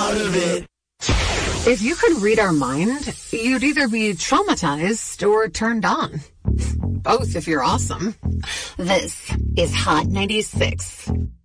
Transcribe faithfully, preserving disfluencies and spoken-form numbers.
out of it. If you could read our mind, you'd either be traumatized or turned on. Both if you're awesome. This is Hot ninety-six.